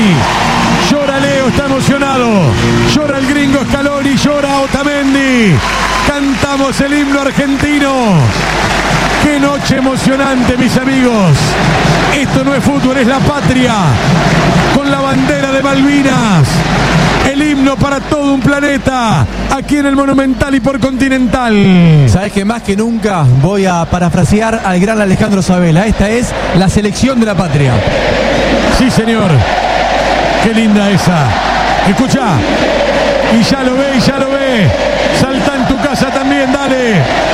Messi. Llora Leo, está emocionado. Llora el gringo Scaloni, llora Otamendi. Cantamos el himno argentino. ¡Qué noche emocionante, mis amigos! Esto no es fútbol, es la patria. Con la bandera de Malvinas. El himno para todo un planeta. Aquí en el Monumental y por Continental. Sabes que más que nunca voy a parafrasear al gran Alejandro Sabela. Esta es la selección de la patria. Sí, señor. Qué linda esa. Escucha. Y ya lo ve, y ya lo ve. Salta en tu casa también, dale.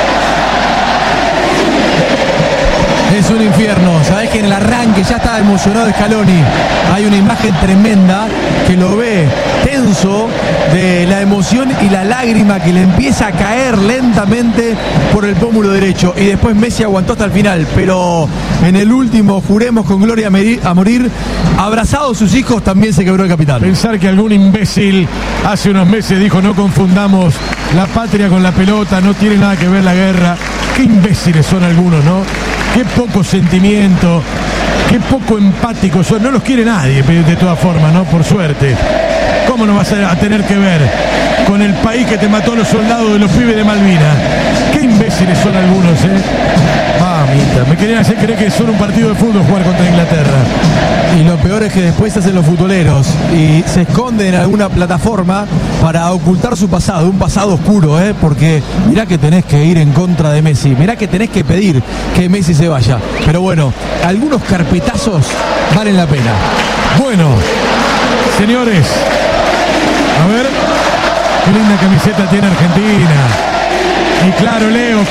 Es un infierno. Sabés que en el arranque ya estaba emocionado Scaloni. Hay una imagen tremenda que lo ve tenso de la emoción y la lágrima que le empieza a caer lentamente por el pómulo derecho. Y después Messi aguantó hasta el final. Pero en el último, juremos con gloria a morir, abrazado a sus hijos, también se quebró el capitán. Pensar que algún imbécil hace unos meses dijo: no confundamos la patria con la pelota, no tiene nada que ver la guerra. Qué imbéciles son algunos, ¿no? Qué poco sentimiento, qué poco empáticos son. No los quiere nadie, de todas formas, ¿no? Por suerte. ¿Cómo no vas a tener que ver con el país que te mató a los soldados de los pibes de Malvinas? Qué imbéciles son algunos, ¿eh? Mamita, me querían hacer creer que es solo un partido de fútbol jugar contra Inglaterra. Y lo peor es que después se hacen los futboleros y se esconden en alguna plataforma para ocultar su pasado, un pasado oscuro, porque mirá que tenés que ir en contra de Messi, mirá que tenés que pedir que Messi se vaya. Pero bueno, algunos carpetazos valen la pena. Bueno, señores, a ver, qué linda camiseta tiene Argentina. Y claro, Leo,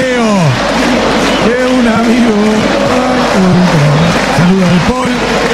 que un amigo. Saluda de Paul.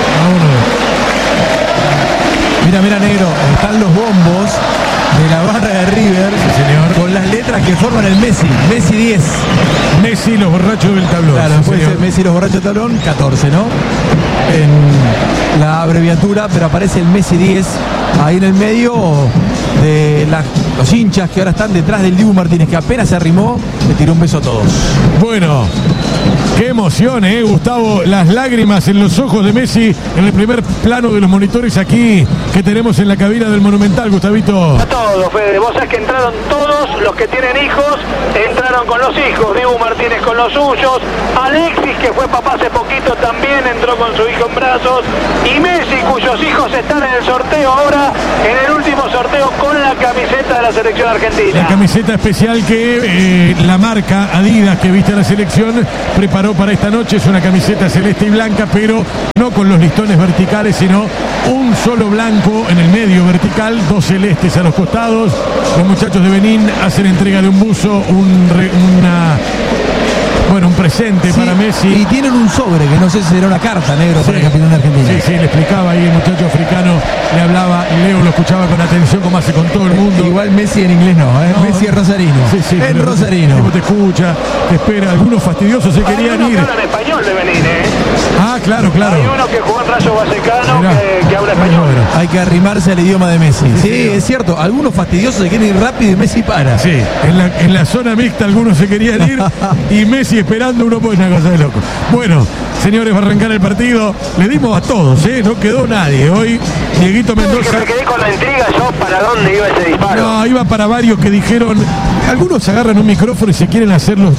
Mira, negro, están los bombos de la barra de River, sí, señor, con las letras que forman el Messi 10. Messi, los borrachos del tablón. Claro, sí, puede ser Messi, los borrachos del tablón, 14, ¿no? En la abreviatura, pero aparece el Messi 10 ahí en el medio de los hinchas que ahora están detrás del Dibu Martínez, que apenas se arrimó, le tiró un beso a todos. Bueno, qué emoción, Gustavo, las lágrimas en los ojos de Messi en el primer plano de los monitores aquí que tenemos en la cabina del Monumental, Gustavito. A todos, Fede, vos sabés que entraron todos los que tienen hijos, entraron con los hijos, Dibu Martínez con los suyos, Alexis, que fue papá hace poquito, también entró con su hijo en brazos, y Messi, cuyos hijos están en el sorteo ahora, en el último sorteo con la camiseta de la selección argentina. La camiseta especial que la marca Adidas que viste a la selección preparó para esta noche. Es una camiseta celeste y blanca, pero no con los listones verticales, sino un solo blanco en el medio vertical, dos celestes a los costados. Los muchachos de Benín hacen entrega de un buzo, un presente, sí, para Messi. Y tienen un sobre, que no sé si será una carta, negro, sí, para el capitán de Argentina. Sí, le explicaba ahí el muchacho africano, le hablaba, Leo lo escuchaba con atención como hace con todo el mundo. Igual Messi en inglés no, Messi es rosarino. Sí, en rosarino. Te escucha, te espera, algunos fastidiosos se querían ir. Hablan español de Benín, Ah, claro. Hay uno que jugó en Rayo Vallecano que habla español. Bueno, hay que arrimarse al idioma de Messi. Sí, es cierto, algunos fastidiosos se quieren ir rápido y Messi para. Sí, en la zona mixta algunos se querían ir y Messi esperando uno, pues una cosa de loco. Bueno, señores, va a arrancar el partido. Le dimos a todos, no quedó nadie. Hoy Dieguito Mendoza. Me quedé con la intriga yo para dónde iba ese disparo. No, iba para varios que dijeron. Algunos agarran un micrófono y se quieren hacer los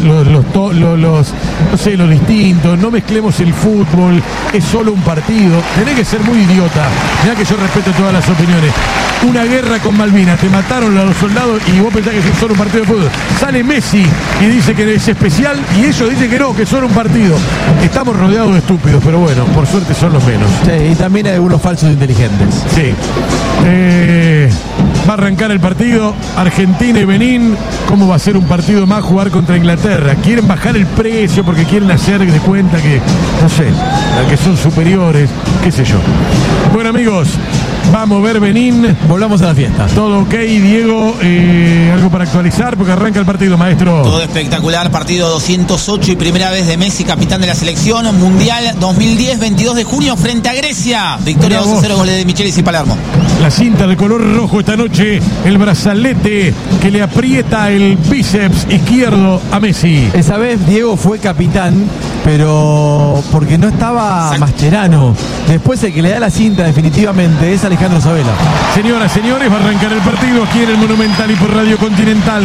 distintos. No mezclemos el fútbol, es solo un partido. Tenés que ser muy idiota. Mirá que yo respeto todas las opiniones. Una guerra con Malvinas, te mataron a los soldados y vos pensás que es solo un partido de fútbol. Sale Messi y dice que es especial y ellos dicen que no, que es solo un partido. Estamos rodeados de estúpidos, pero bueno, por suerte son los menos. Sí, y también hay algunos falsos inteligentes. Sí. Va a arrancar el partido, Argentina y Benín. ¿Cómo va a ser un partido más jugar contra Inglaterra? Quieren bajar el precio porque quieren hacer de cuenta que, no sé, que son superiores, qué sé yo. Bueno, amigos, va a mover Benín. Volvamos a la fiesta. Todo ok, Diego, algo para actualizar porque arranca el partido, maestro. Todo espectacular, partido 208 y primera vez de Messi, capitán de la selección mundial 2010, 22 de junio frente a Grecia. Victoria 2-0, goles de Michelis y Palermo. La cinta de color rojo esta noche noche el brazalete que le aprieta el bíceps izquierdo a Messi. Esa vez Diego fue capitán, pero porque no estaba Mascherano. Después el que le da la cinta definitivamente es Alejandro Sabela. Señoras, señores, va a arrancar el partido aquí en el Monumental y por Radio Continental.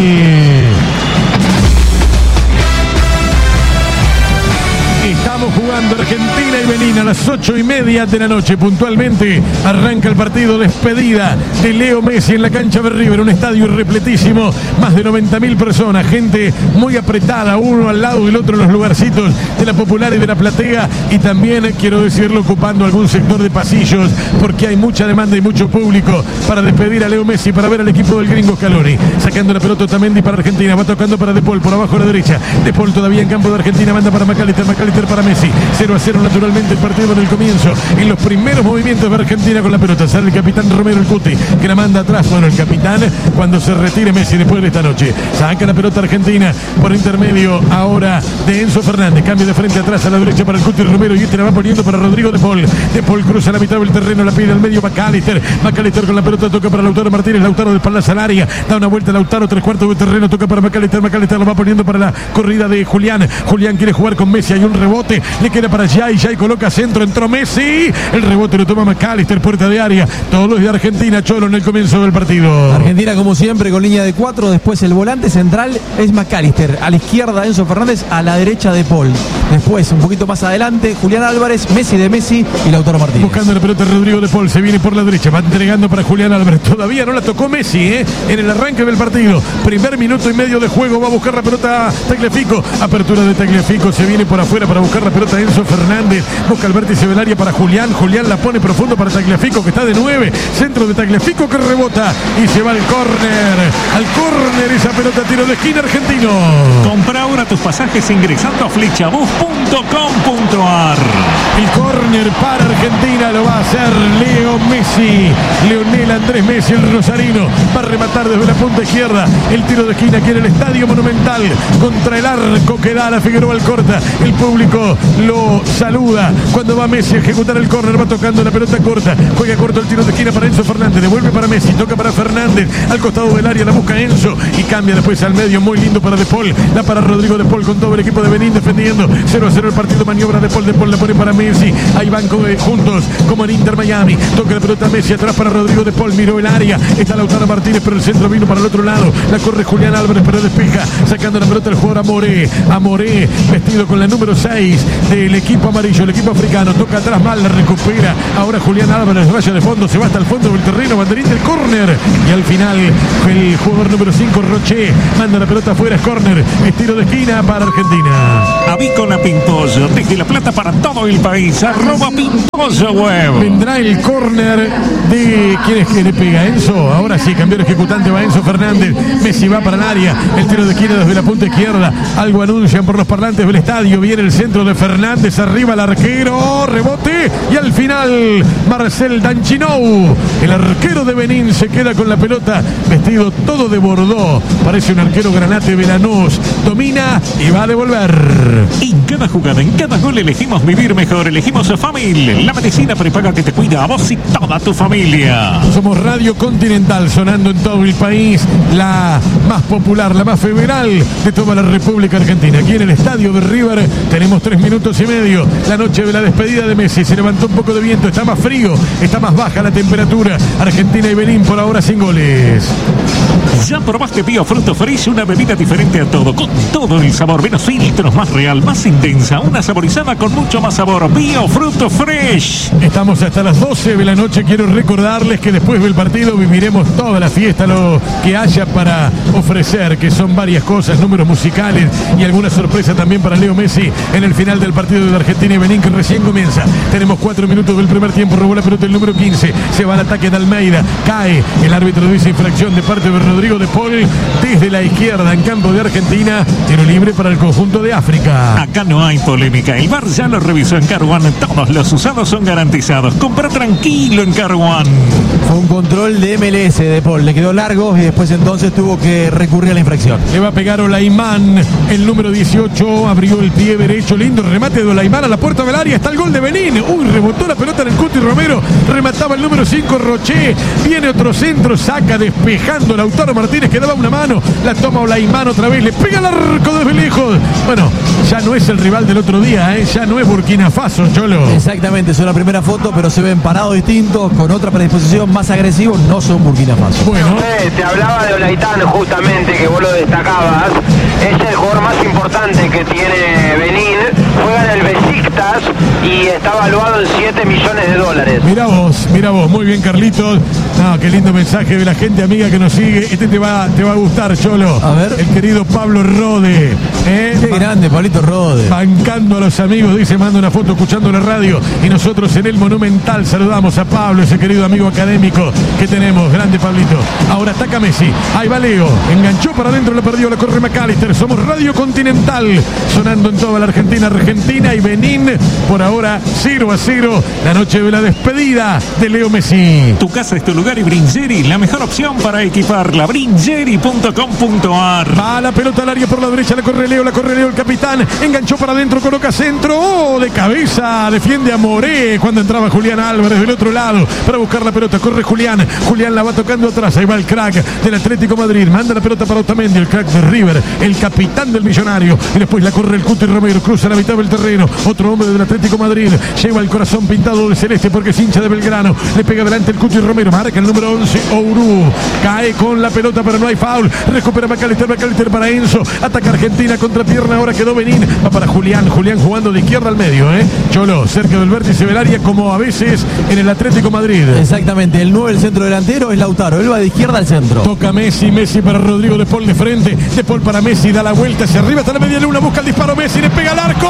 Estamos jugando Argentina y Benín a las 8:30 de la noche. Puntualmente arranca el partido despedida de Leo Messi en la cancha de River, un estadio repletísimo, más de 90.000 personas, gente muy apretada, uno al lado del otro en los lugarcitos de la Popular y de la platea, y también, quiero decirlo, ocupando algún sector de pasillos, porque hay mucha demanda y mucho público para despedir a Leo Messi, para ver al equipo del gringo Scaloni. Sacando la pelota Otamendi para Argentina, va tocando para De Paul, por abajo a la derecha. De Paul todavía en campo de Argentina, manda para McAllister para Messi. 0-0 naturalmente el partido en el comienzo. En los primeros movimientos de Argentina con la pelota sale el capitán Romero el Cuti, que la manda atrás. Bueno, el capitán cuando se retire Messi después de esta noche. Saca la pelota Argentina por intermedio ahora de Enzo Fernández. Cambio de frente atrás a la derecha para el Cuti Romero y este la va poniendo para Rodrigo De Paul. De Paul cruza la mitad del terreno, la pide al medio McAllister. McAllister con la pelota toca para Lautaro Martínez. Lautaro de espaldas al área. Da una vuelta Lautaro, 3/4 de terreno, toca para McAllister. McAllister lo va poniendo para la corrida de Julián. Julián quiere jugar con Messi, hay un rebote. Le queda para Jai coloca centro, entró Messi, el rebote lo toma McAllister, puerta de área, todos los de Argentina, Cholo en el comienzo del partido. Argentina como siempre con línea de 4, después el volante central es McAllister, a la izquierda Enzo Fernández, a la derecha De Paul, después un poquito más adelante Julián Álvarez, Messi de Messi y Lautaro Martínez. Buscando la pelota Rodrigo De Paul, se viene por la derecha, va entregando para Julián Álvarez, todavía no la tocó Messi, en el arranque del partido, primer minuto y medio de juego, va a buscar la pelota Tagliafico, apertura de Tagliafico, se viene por afuera para buscar la pelota Enzo Fernández, busca el vértice del área para Julián la pone profundo para Tagliafico que está de 9, centro de Tagliafico que rebota y se va al córner esa pelota, tiro de esquina argentino. Compra ahora tus pasajes ingresando a flechabus.com.ar. El córner para Argentina lo va a hacer Leo Messi, Leonel Andrés Messi, el rosarino, va a rematar desde la punta izquierda, el tiro de esquina aquí en el Estadio Monumental, contra el arco que da la Figueroa Alcorta, el público lo saluda cuando va Messi a ejecutar el córner, va tocando la pelota corta, juega corto el tiro de esquina para Enzo Fernández, devuelve para Messi, toca para Fernández, al costado del área la busca Enzo y cambia después al medio, muy lindo para De Paul, la para Rodrigo De Paul con todo el equipo de Benín defendiendo, 0-0 el partido, maniobra De Paul la pone para Messi, ahí van juntos como en Inter Miami, toca la pelota Messi atrás para Rodrigo De Paul, miró el área, está Lautaro Martínez pero el centro vino para el otro lado, la corre Julián Álvarez pero despeja, sacando la pelota el jugador Amoré, vestido con la número 6 del equipo amarillo, el equipo africano, toca atrás mal, la recupera, ahora Julián Álvarez, raya de fondo, se va hasta el fondo del terreno, banderín del córner, y al final el jugador número 5, Roché, manda la pelota afuera, es córner, estilo de esquina para Argentina. Avícola Pintoso, desde La Plata para todo el país, @Pintoso Web. Vendrá el córner de, ¿quién es que le pega? Enzo, ahora sí, cambió el ejecutante, va Enzo Fernández, Messi va para el área, el tiro de esquina desde la punta izquierda, algo anuncian por los parlantes del estadio, viene el centro de Fernández, arriba el arquero, rebote, y al final Marcel Danchinou, el arquero de Benín, se queda con la pelota, vestido todo de bordó, parece un arquero granate Belanús, domina y va a devolver. En cada jugada, en cada gol elegimos vivir mejor, elegimos Famil, la medicina prepaga que te cuida a vos y toda tu familia. Somos Radio Continental, sonando en todo el país, la más popular, la más federal de toda la República Argentina. Aquí en el estadio de River tenemos 3 minutos y medio, la noche de la despedida de Messi, se levantó un poco de viento, está más frío, está más baja la temperatura, Argentina y Benín por ahora sin goles. ¿Ya probaste Biofruto Fresh? Una bebida diferente a todo, con todo el sabor, menos filtros, más real, más intensa, una saborizada con mucho más sabor. Biofruto Fresh. Estamos hasta las 12 de la noche, quiero recordarles que después del partido viviremos toda la fiesta, lo que haya para ofrecer, que son varias cosas, números musicales y alguna sorpresa también para Leo Messi en el final del partido de Argentina y Benín que recién comienza. Tenemos 4 minutos del primer tiempo, robó la pelota el número 15, se va al ataque de Almeida, cae, el árbitro dice infracción de parte de Rodrigo De Paul desde la izquierda en campo de Argentina, tiro libre para el conjunto de África. Acá no hay polémica, el VAR ya lo revisó en Car One, todos los usados son garantizados, compra tranquilo en Car One. Fue un control de MLS De Paul, le quedó largo y después entonces tuvo que recurrir a la infracción. Le va a pegar Olaimán, el número 18, abrió el pie derecho, lindo remate de Olaimán a la puerta del área, está el gol de Benín, Uy, rebotó la pelota en el Cuti Romero. Remataba el número 5, Roché. Viene otro centro, saca despejando Lautaro Martínez, que daba una mano. La toma Olaimán otra vez, le pega al arco desde lejos. Bueno, ya no es el rival del otro día, ya no es Burkina Faso, Cholo. Exactamente, es una primera foto, pero se ven parados distintos, con otra predisposición, más agresivos, no son Burkina Faso. Bueno, te hablaba de Olaitán justamente, que vos lo destacabas. Es el jugador más importante que tiene Benín. Juega en el Besiktas y está evaluado en $7 millones. Mirá vos, muy bien, Carlitos. No, qué lindo mensaje de la gente amiga que nos sigue. Este te va a gustar, Cholo. A ver. El querido Pablo Rode. Qué grande, Pablito Rode. Bancando a los amigos, dice, manda una foto escuchando la radio. Y nosotros en el Monumental saludamos a Pablo, ese querido amigo académico que tenemos. Grande, Pablito. Ahora ataca Messi. Ahí va Leo. Enganchó para adentro, lo perdió, la corre McAllister. Somos Radio Continental, sonando en toda la Argentina y Benín. Por ahora 0-0. La noche de la despedida de Leo Messi. Tu casa es tu lugar y Bringeri, la mejor opción para equiparla. Bringeri.com.ar. Va la pelota al área por la derecha, la corre Leo, el capitán. Enganchó para adentro, coloca centro. Oh, de cabeza, defiende a Moré cuando entraba Julián Álvarez del otro lado para buscar la pelota. Corre Julián la va tocando atrás. Ahí va el crack del Atlético Madrid. Manda la pelota para Otamendi, el crack de River, el capitán del Millonario. Y después la corre el Cuti Romero, cruza la mitad del terreno. Otro hombre del Atlético Madrid. Lleva el corazón pintado de celeste porque es hincha de Belgrano. Le pega delante el Cuti Romero. Marca el número 11, Ourú. Cae con la pelota, pero no hay foul. Recupera McAllister para Enzo. Ataca Argentina contra pierna. Ahora quedó Benín. Va para Julián jugando de izquierda al medio. Cholo, cerca del vértice del área, como a veces en el Atlético Madrid. Exactamente, el 9, el centro delantero, es Lautaro. Él va de izquierda al centro. Toca Messi para Rodrigo De Paul de frente. De Paul para Messi, da la vuelta hacia arriba hasta la media luna. Busca el disparo Messi, le pega al arco.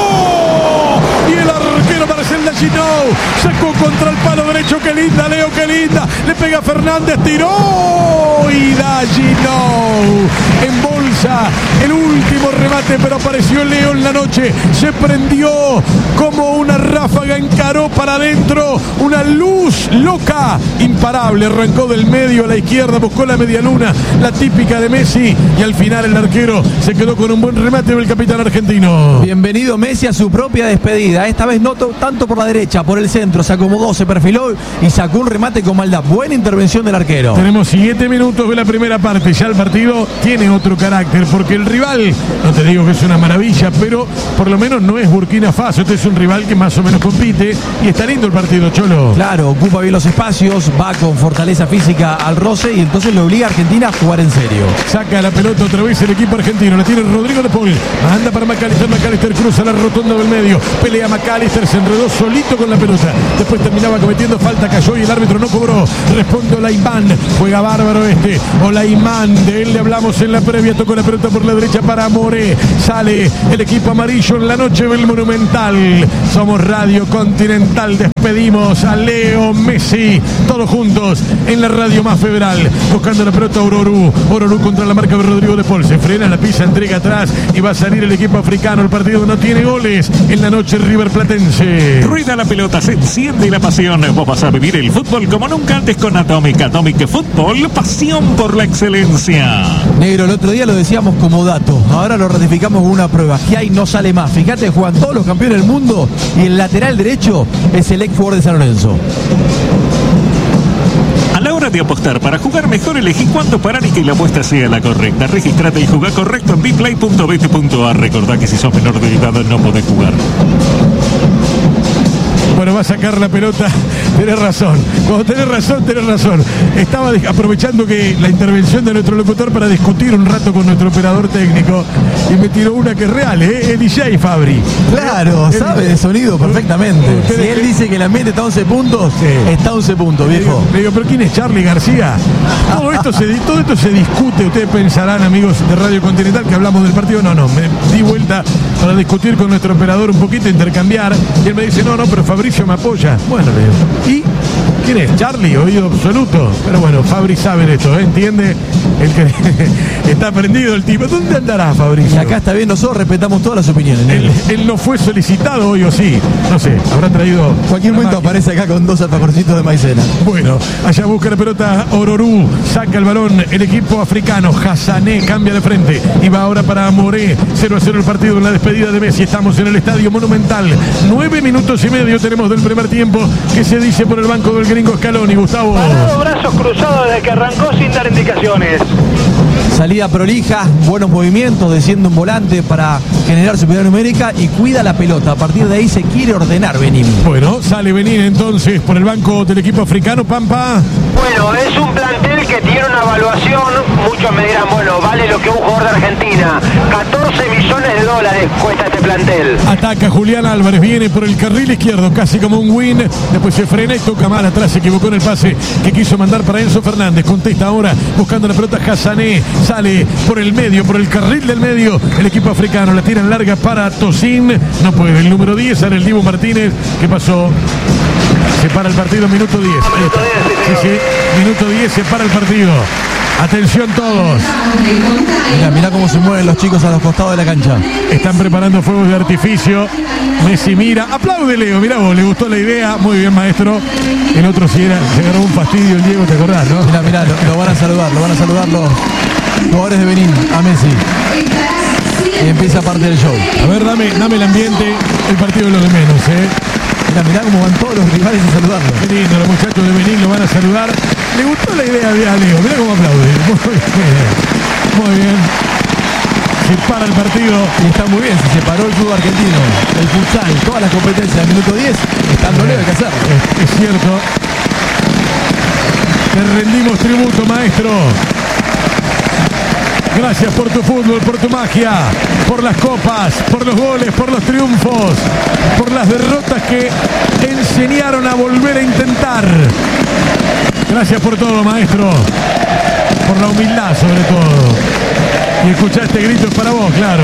¡Oh! Y el arquero Marcel Daginou sacó contra el palo derecho. Qué linda, Leo, qué linda. Le pega Fernández, tiró. Y Daginou embolsa el último remate, pero apareció Leo en la noche. Se prendió como una ráfaga, encaró para adentro. Una luz loca, imparable. Arrancó del medio a la izquierda, buscó la media luna, la típica de Messi. Y al final el arquero se quedó con un buen remate del capitán argentino. Bienvenido Messi a su propia despedida. Esta vez no tanto por la derecha, por el centro. Se acomodó, se perfiló y sacó un remate con maldad. Buena intervención del arquero. Tenemos 7 minutos de la primera parte. Ya el partido tiene otro carácter, porque el rival, no te digo que es una maravilla, pero por lo menos no es Burkina Faso. Este es un rival que más o menos compite y está lindo el partido, Cholo. Claro, ocupa bien los espacios, va con fortaleza física al roce y entonces le obliga a Argentina a jugar en serio. Saca la pelota otra vez el equipo argentino. La tiene Rodrigo De Paul. Manda para McAllister cruza la rotonda del medio. Pelea McAllister, se enredó solito con la pelota. Después terminaba cometiendo falta, cayó y el árbitro no cobró. Responde Olaimán. Juega bárbaro este. Olaimán, de él le hablamos en la previa. Tocó la pelota por la derecha para Moré. Sale el equipo amarillo en la noche del Monumental. Somos Radio Continental. Despedimos a Leo Messi. Todos juntos en la radio más federal. Buscando la pelota Ororú contra la marca de Rodrigo De Paul. Se frena, la pisa, entrega atrás y va a salir el equipo africano. El partido no tiene goles en la noche River Platense. Rueda la pelota, se enciende la pasión. Vos vas a vivir el fútbol como nunca antes con Atomic. Atomic Fútbol, pasión por la excelencia. Negro, el otro día lo decíamos como dato. Ahora lo ratificamos con una prueba. Giai no sale más. Fíjate, juegan todos los campeones del mundo y el lateral derecho es el ex jugador de San Lorenzo. A la hora de apostar para jugar mejor, elegí cuándo parar y que la apuesta sea la correcta. Registrate y jugá correcto en bplay.bet.ar. Recordá que si sos menor de edad no podés jugar. Bueno, va a sacar la pelota. Tenés razón. Cuando tenés razón. Estaba aprovechando que la intervención de nuestro locutor para discutir un rato con nuestro operador técnico y me tiró una que es real, el DJ Fabri. Claro, sabe de sonido perfectamente. Si él dice que el ambiente está a 11 puntos, sí. Está a 11 puntos, viejo. Le digo, ¿pero quién es Charly García? Todo esto se discute. Ustedes pensarán, amigos de Radio Continental, que hablamos del partido. No, me di vuelta para discutir con nuestro operador un poquito, intercambiar. Y él me dice, no, pero Fabricio me apoya. Bueno, le digo, ¿y ¿Quién es? Charlie, oído absoluto. Pero bueno, Fabri sabe de esto, ¿eh? ¿Entiende? El que está prendido el tipo. ¿Dónde andará Fabricio? Y acá está bien, nosotros respetamos todas las opiniones. Él no fue solicitado hoy o sí. No sé, habrá traído... Cualquier momento aparece acá con 2 alfajorcitos de maicena. Bueno, allá busca la pelota Ororú, saca el balón el equipo africano. Hassané cambia de frente y va ahora para Moré. 0-0 el partido en la despedida de Messi. Estamos en el Estadio Monumental. 9 minutos y medio tenemos del primer tiempo. ¿Qué se dice por el banco del gringo Scaloni, Gustavo? Parado, brazos cruzados desde que arrancó sin dar indicaciones. Salida prolija, buenos movimientos, desciende un volante para generar superioridad numérica y cuida la pelota. A partir de ahí se quiere ordenar Benín. Bueno, sale Benín entonces por el banco del equipo africano, Pampa. Bueno, es un plantel que tiene una evaluación, muchos me dirán, bueno, vale lo que un jugador de Argentina. 14 millones de dólares cuesta este plantel. Ataca Julián Álvarez, viene por el carril izquierdo, casi como un win, después se frena y toca mal atrás, se equivocó en el pase que quiso mandar para Enzo Fernández. Contesta ahora buscando la pelota Hassané, sale por el medio, por el carril del medio, el equipo africano, la tira en larga para Tosin, no puede, el número 10, era el Dibu Martínez. ¿Qué pasó? Se para el partido, minuto 10. Minuto 10, sí, minuto 10, se para el partido. Atención todos. Mirá cómo se mueven los chicos a los costados de la cancha. Están preparando fuegos de artificio. Messi mira. Aplaude, Leo. Mirá vos, le gustó la idea. Muy bien, maestro. El otro sí era, se agarró un fastidio el Diego, ¿te acordás, no? Mirá, lo van a saludar los jugadores de Benín a Messi. Y empieza parte del show. A ver, dame el ambiente. El partido es lo de menos, Mirá cómo van todos los rivales a saludarlo. Qué lindo, los muchachos de Benín lo van a saludar. Le gustó la idea a Leo. Mirá cómo aplaude. Muy bien. Se para el partido. Y está muy bien, se separó el fútbol argentino, el futsal, todas las competencias del minuto 10, estando Leo hay que hacerlo. Es cierto. Te rendimos tributo, maestro. Gracias por tu fútbol, por tu magia, por las copas, por los goles, por los triunfos, por las derrotas que enseñaron a volver a intentar. Gracias por todo, maestro. Por la humildad, sobre todo. Y escuchar este grito es para vos, claro.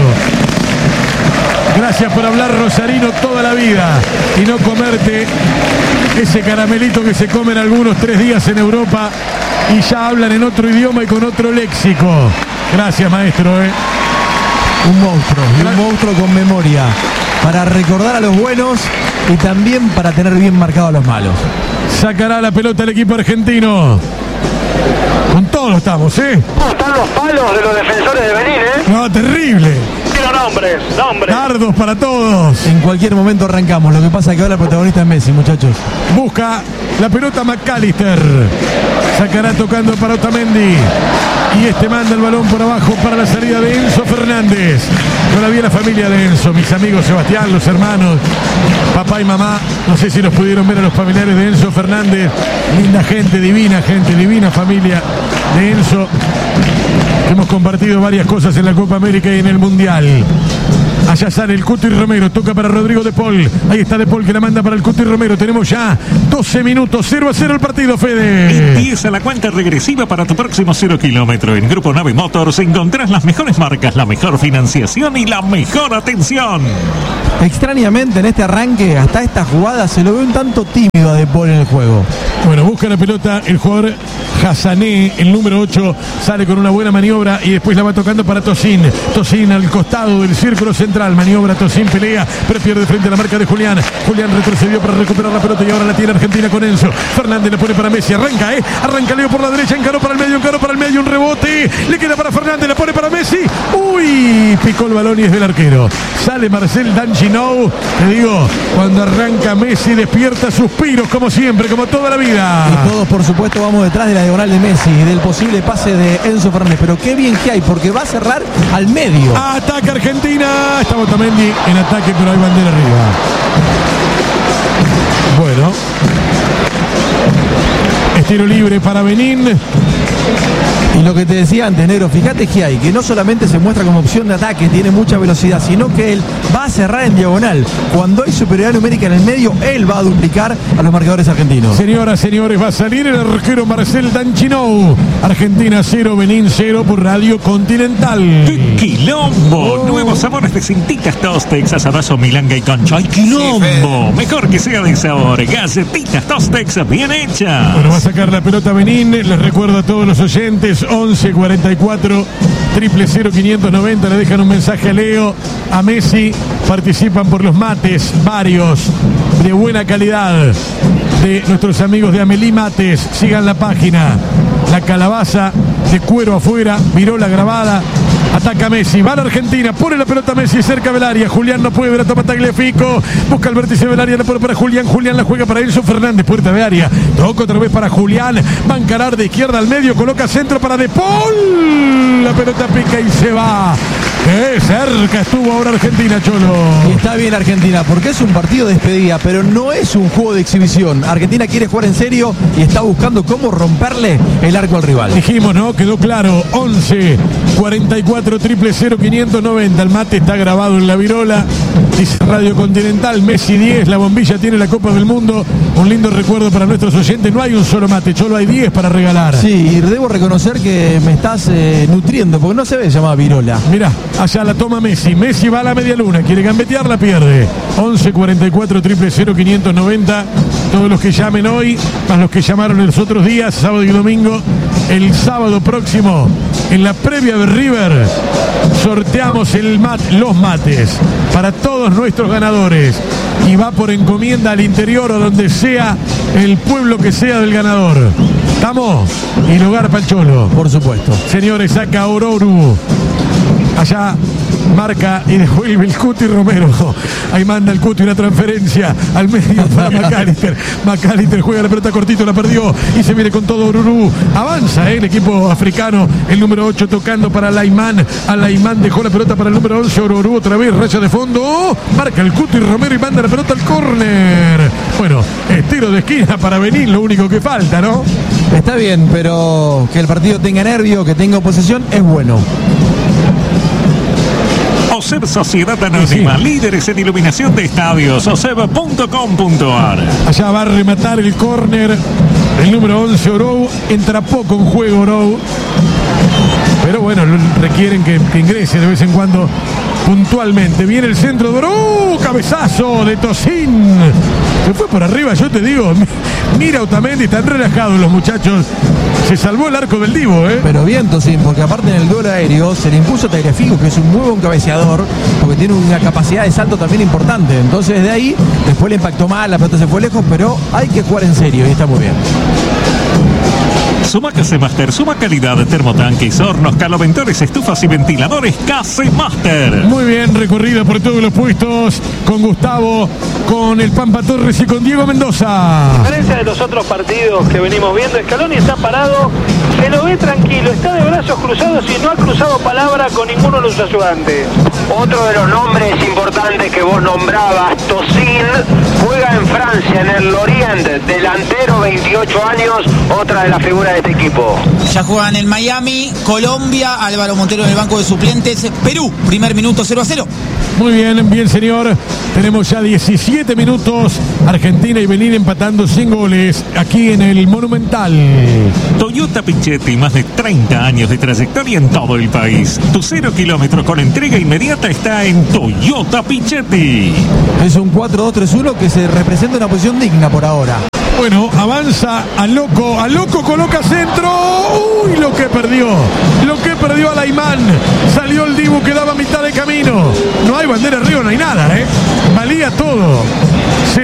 Gracias por hablar rosarino toda la vida y no comerte ese caramelito que se comen algunos 3 días en Europa y ya hablan en otro idioma y con otro léxico. Gracias, maestro. Un monstruo, y un monstruo con memoria, para recordar a los buenos y también para tener bien marcados a los malos. Sacará la pelota el equipo argentino. Con todo estamos, ¿Cómo están los palos de los defensores de Benín, No, terrible. Quiero nombres. Dardos para todos. En cualquier momento arrancamos. Lo que pasa es que ahora el protagonista es Messi, muchachos. Busca la pelota McAllister. Sacará tocando para Otamendi. Y este manda el balón por abajo para la salida de Enzo Fernández. Todavía la familia de Enzo, mis amigos Sebastián, los hermanos, papá y mamá. No sé si los pudieron ver a los familiares de Enzo Fernández. Linda gente, divina familia de Enzo. Hemos compartido varias cosas en la Copa América y en el Mundial. Allá sale el Cuti Romero, toca para Rodrigo De Paul. Ahí está De Paul que la manda para el Cuti Romero. Tenemos ya 12 minutos, 0-0 el partido, Fede. Empieza la cuenta regresiva para tu próximo 0 kilómetro. En Grupo Nave Motors encontrás las mejores marcas, la mejor financiación y la mejor atención. Extrañamente en este arranque, hasta esta jugada, se lo ve un tanto tímido a De Paul en el juego. Bueno, busca la pelota el jugador Hassané, el número 8, sale con una buena maniobra y después la va tocando para Tosin. Tosin al costado del círculo central, maniobra Tosin, pelea, pero pierde frente a la marca de Julián. Julián retrocedió para recuperar la pelota y ahora la tiene Argentina con Enzo. Fernández le pone para Messi, arranca Leo por la derecha, encaró para el medio, un rebote, le queda para Fernández, le pone para Messi. Uy, picó el balón y es del arquero. Sale Marcel Danginou, te digo, cuando arranca Messi despierta suspiros como siempre, como toda la vida. Y todos, por supuesto, vamos detrás de la diagonal de Messi y del posible pase de Enzo Fernández. Pero qué bien que hay, porque va a cerrar al medio. Ataca Argentina. Está Otamendi en ataque, pero hay bandera arriba. Bueno. Es tiro libre para Benín. Y lo que te decía antes, Negro, fíjate que hay, que no solamente se muestra como opción de ataque, tiene mucha velocidad, sino que él va a cerrar en diagonal. Cuando hay superioridad numérica en el medio, él va a duplicar a los marcadores argentinos. Señoras, señores, va a salir el arquero Marcel Danchinou. Argentina 0, Benín 0 por Radio Continental. ¡Qué quilombo! Nuevos sabores de cintitas Tostex, asadazo, milanga y concha. ¡Ay, quilombo! Mejor que sea de sabor. Galletitas Tostex bien hechas. Bueno, va a sacar la pelota Benín. Les recuerdo a todos los oyentes, 11 44 000 590. Le dejan un mensaje a Leo, a Messi. Participan por los mates, varios, de buena calidad, de nuestros amigos de Amelí Mates. Sigan la página. La calabaza de cuero afuera, virola grabada. Ataca Messi, va a la Argentina, pone la pelota Messi cerca del área. Julián no puede ver, la toma Tagliafico, busca el vértice del área, la pone para Julián. Julián la juega para Enzo Fernández, puerta de área. Toca otra vez para Julián, va a encarar de izquierda al medio, coloca centro para De Paul. La pelota pica y se va. ¡Qué cerca estuvo ahora Argentina, Cholo! Y está bien Argentina, porque es un partido de despedida, pero no es un juego de exhibición. Argentina quiere jugar en serio y está buscando cómo romperle el arco al rival. Dijimos, ¿no? Quedó claro. 11 44 000 590. El mate está grabado en la virola. Dice Radio Continental, Messi 10, la bombilla tiene la Copa del Mundo. Un lindo recuerdo para nuestros oyentes. No hay un solo mate, Cholo, hay 10 para regalar. Sí, y debo reconocer que me estás nutriendo, porque no se ve llamada virola. Mirá, allá la toma Messi. Messi va a la media luna, quiere gambetear, la pierde. 11 44 000 590. Todos los que llamen hoy, más los que llamaron los otros días, sábado y domingo. El sábado próximo, en la previa de River, sorteamos los mates para todos nuestros ganadores. Y va por encomienda al interior o donde sea el pueblo que sea del ganador. ¿Estamos? Y lugar para el Cholo. Por supuesto. Señores, saca Ororu. Allá marca y devuelve el Cuti Romero. Ahí manda el Cuti una transferencia al medio para McAllister. McAllister juega la pelota cortito, la perdió y se viene con todo Oruru. Avanza el equipo africano. El número 8 tocando para Laimán. Laimán dejó la pelota para el número 11. Oruru otra vez, raya de fondo. Marca el Cuti Romero y manda la pelota al córner. Bueno, tiro de esquina para Benín, lo único que falta, ¿no? Está bien, pero que el partido tenga nervio, que tenga oposición, es bueno. OSEB Sociedad Anónima, sí. Líderes en iluminación de estadios, oseb.com.ar. Allá va a rematar el córner el número 11 Orou. Entra poco en juego Orou, pero bueno, requieren que ingrese de vez en cuando puntualmente. Viene el centro de Orou, cabezazo de Tocín. Se fue por arriba, yo te digo. Mira Otamendi, están relajados los muchachos. Se salvó el arco del Divo, ¿eh? Pero bien Tocín, porque aparte en el duelo aéreo se le impuso a Tagliafico, que es un muy buen cabeceador, porque tiene una capacidad de salto también importante. Entonces de ahí, después le impactó mal, la pelota se fue lejos, pero hay que jugar en serio y está muy bien. Suma KC Master, suma calidad de termotanques, hornos, caloventores, estufas y ventiladores KC Master. Muy bien, recorrida por todos los puestos con Gustavo, con el Pampa Torres y con Diego Mendoza. A diferencia de los otros partidos que venimos viendo, Scaloni está parado, se lo ve tranquilo, está de brazos cruzados y no ha cruzado palabra con ninguno de los ayudantes. Otro de los nombres importantes que vos nombrabas, Tocín, juega en Francia, en el Lorient, delantero, 28 años, otra de las figuras de este equipo. Ya juegan en Miami, Colombia, Álvaro Montero en el banco de suplentes, Perú, primer minuto 0-0. Muy bien, bien señor. Tenemos ya 17 minutos. Argentina y Benín empatando sin goles aquí en el Monumental. Toyota Pichetti, más de 30 años de trayectoria en todo el país. Tu 0 kilómetros con entrega inmediata está en Toyota Pichetti. Es un 4-2-3-1 que se representa una posición digna por ahora. Bueno, avanza a Loco coloca centro. Uy, lo que perdió a Laimán. Salió el Dibu, quedaba a mitad de camino. No hay bandera arriba, no hay nada, valía todo.